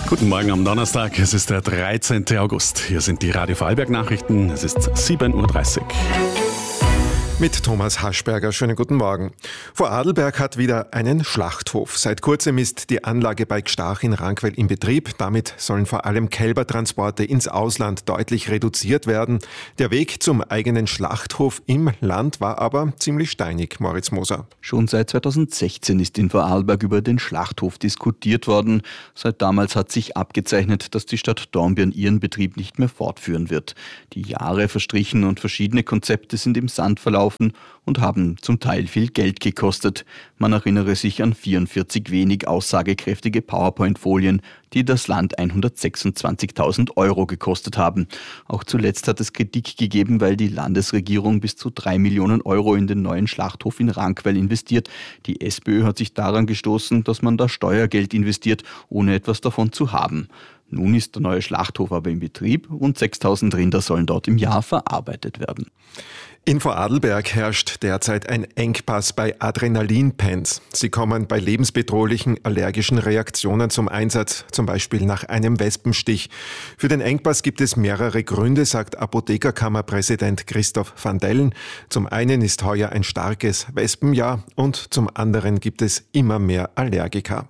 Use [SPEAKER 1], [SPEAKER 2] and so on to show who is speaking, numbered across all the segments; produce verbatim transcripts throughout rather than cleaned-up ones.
[SPEAKER 1] Guten Morgen am Donnerstag, es ist der dreizehnten August. Hier sind die Radio Vorarlberg-Nachrichten, es ist sieben Uhr dreißig.
[SPEAKER 2] Mit Thomas Haschberger. Schönen guten Morgen. Vorarlberg hat wieder einen Schlachthof. Seit kurzem ist die Anlage bei Gstach in Rankwell in Betrieb. Damit sollen vor allem Kälbertransporte ins Ausland deutlich reduziert werden. Der Weg zum eigenen Schlachthof im Land war aber ziemlich steinig, Moritz Moser.
[SPEAKER 3] Schon seit zweitausendsechzehn ist in Vorarlberg über den Schlachthof diskutiert worden. Seit damals hat sich abgezeichnet, dass die Stadt Dornbirn ihren Betrieb nicht mehr fortführen wird. Die Jahre verstrichen und verschiedene Konzepte sind im Sand verlaufen und haben zum Teil viel Geld gekostet. Man erinnere sich an vierundvierzig wenig aussagekräftige PowerPoint-Folien, die das Land hundertsechsundzwanzigtausend Euro gekostet haben. Auch zuletzt hat es Kritik gegeben, weil die Landesregierung bis zu drei Millionen Euro in den neuen Schlachthof in Rankwell investiert. Die SPÖ hat sich daran gestoßen, dass man da Steuergeld investiert, ohne etwas davon zu haben. Nun ist der neue Schlachthof aber in Betrieb und sechstausend Rinder sollen dort im Jahr verarbeitet werden.
[SPEAKER 2] In Vorarlberg herrscht derzeit ein Engpass bei Adrenalinpens. Sie kommen bei lebensbedrohlichen allergischen Reaktionen zum Einsatz, zum Beispiel nach einem Wespenstich. Für den Engpass gibt es mehrere Gründe, sagt Apothekerkammerpräsident Christoph van Dellen. Zum einen ist heuer ein starkes Wespenjahr und zum anderen gibt es immer mehr Allergiker.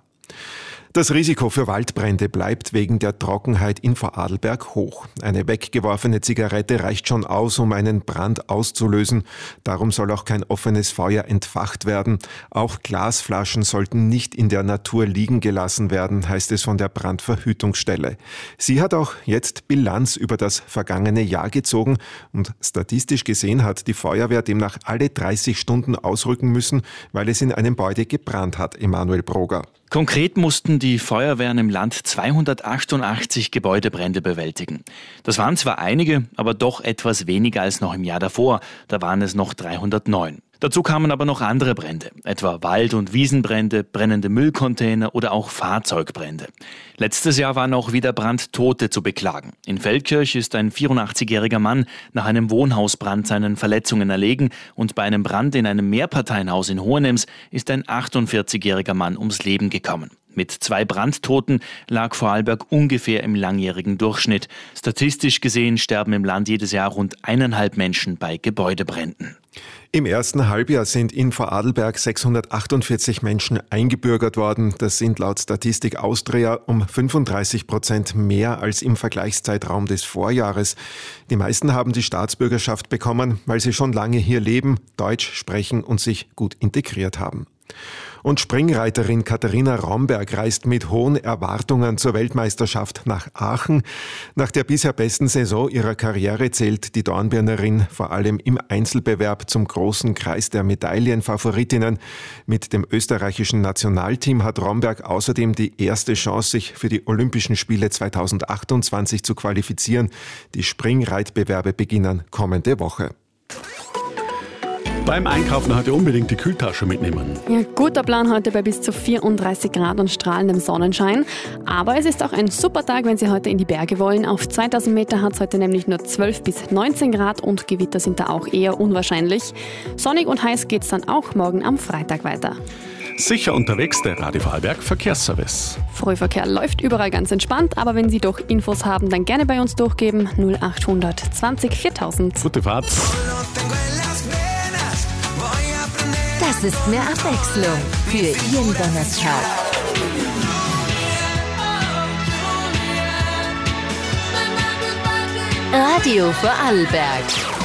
[SPEAKER 2] Das Risiko für Waldbrände bleibt wegen der Trockenheit in Vorarlberg hoch. Eine weggeworfene Zigarette reicht schon aus, um einen Brand auszulösen. Darum soll auch kein offenes Feuer entfacht werden. Auch Glasflaschen sollten nicht in der Natur liegen gelassen werden, heißt es von der Brandverhütungsstelle. Sie hat auch jetzt Bilanz über das vergangene Jahr gezogen und statistisch gesehen hat die Feuerwehr demnach alle dreißig Stunden ausrücken müssen, weil es in einem Gebäude gebrannt hat. Emanuel Broger.
[SPEAKER 4] Konkret mussten die Feuerwehren im Land zweihundertachtundachtzig Gebäudebrände bewältigen. Das waren zwar einige, aber doch etwas weniger als noch im Jahr davor. Da waren es noch dreihundertneun. Dazu kamen aber noch andere Brände, etwa Wald- und Wiesenbrände, brennende Müllcontainer oder auch Fahrzeugbrände. Letztes Jahr waren auch wieder Brandtote zu beklagen. In Feldkirch ist ein vierundachtzigjähriger Mann nach einem Wohnhausbrand seinen Verletzungen erlegen und bei einem Brand in einem Mehrparteienhaus in Hohenems ist ein achtundvierzigjähriger Mann ums Leben gekommen. Mit zwei Brandtoten lag Vorarlberg ungefähr im langjährigen Durchschnitt. Statistisch gesehen sterben im Land jedes Jahr rund eineinhalb Menschen bei Gebäudebränden.
[SPEAKER 2] Im ersten Halbjahr sind in Vorarlberg sechshundertachtundvierzig Menschen eingebürgert worden. Das sind laut Statistik Austria um fünfunddreißig Prozent mehr als im Vergleichszeitraum des Vorjahres. Die meisten haben die Staatsbürgerschaft bekommen, weil sie schon lange hier leben, Deutsch sprechen und sich gut integriert haben. Und Springreiterin Katharina Romberg reist mit hohen Erwartungen zur Weltmeisterschaft nach Aachen. Nach der bisher besten Saison ihrer Karriere zählt die Dornbirnerin vor allem im Einzelbewerb zum großen Kreis der Medaillenfavoritinnen. Mit dem österreichischen Nationalteam hat Romberg außerdem die erste Chance, sich für die Olympischen Spiele zweitausendachtundzwanzig zu qualifizieren. Die Springreitbewerbe beginnen kommende Woche.
[SPEAKER 1] Beim Einkaufen heute unbedingt die Kühltasche mitnehmen.
[SPEAKER 5] Ja, guter Plan heute bei bis zu vierunddreißig Grad und strahlendem Sonnenschein. Aber es ist auch ein super Tag, wenn Sie heute in die Berge wollen. Auf zweitausend Meter hat es heute nämlich nur zwölf bis neunzehn Grad und Gewitter sind da auch eher unwahrscheinlich. Sonnig und heiß geht es dann auch morgen am Freitag weiter.
[SPEAKER 1] Sicher unterwegs, der Radio Vorarlberg Verkehrsservice.
[SPEAKER 5] Frühverkehr läuft überall ganz entspannt, aber wenn Sie doch Infos haben, dann gerne bei uns durchgeben. null achthundert zwanzig viertausend.
[SPEAKER 1] Gute Fahrt.
[SPEAKER 6] Das ist mehr Abwechslung für Ihren Donnerstag. Radio Vorarlberg.